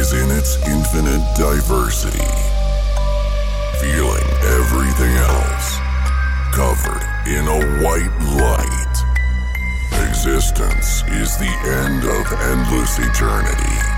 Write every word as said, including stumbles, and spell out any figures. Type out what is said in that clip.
is in its infinite diversity, feeling everything else, covered in a white light. Existence is the end of endless eternity.